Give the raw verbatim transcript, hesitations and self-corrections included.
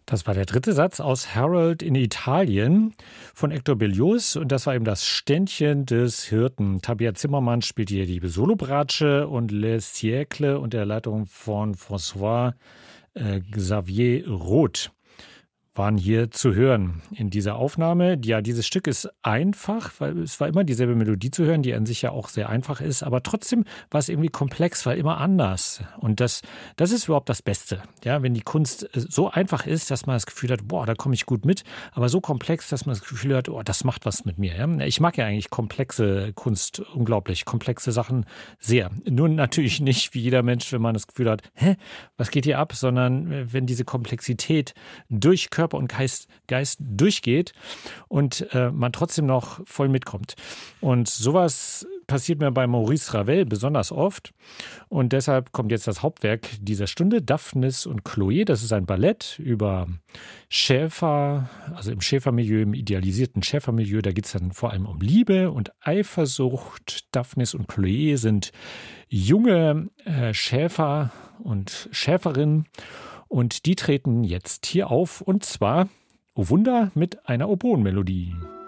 Das war der dritte Satz aus Harold in Italien von Hector Berlioz und das war eben das Ständchen des Hirten. Tabea Zimmermann spielt hier die Solobratsche und Les Siècles unter der Leitung von François äh, Xavier Roth waren hier zu hören in dieser Aufnahme. Ja, dieses Stück ist einfach, weil es war immer dieselbe Melodie zu hören, die an sich ja auch sehr einfach ist, aber trotzdem war es irgendwie komplex, weil immer anders. Und das, das ist überhaupt das Beste. Ja, wenn die Kunst so einfach ist, dass man das Gefühl hat, boah, da komme ich gut mit, aber so komplex, dass man das Gefühl hat, oh, das macht was mit mir. Ja? Ich mag ja eigentlich komplexe Kunst unglaublich, komplexe Sachen sehr. Nur natürlich nicht wie jeder Mensch, wenn man das Gefühl hat, hä, was geht hier ab, sondern wenn diese Komplexität durch Körper und Geist, Geist durchgeht und äh, man trotzdem noch voll mitkommt. Und sowas passiert mir bei Maurice Ravel besonders oft. Und deshalb kommt jetzt das Hauptwerk dieser Stunde, Daphnis und Chloe. Das ist ein Ballett über Schäfer, also im Schäfermilieu, im idealisierten Schäfermilieu. Da geht es dann vor allem um Liebe und Eifersucht. Daphnis und Chloe sind junge äh, Schäfer und Schäferinnen. Und die treten jetzt hier auf und zwar, oh Wunder, mit einer Oboenmelodie.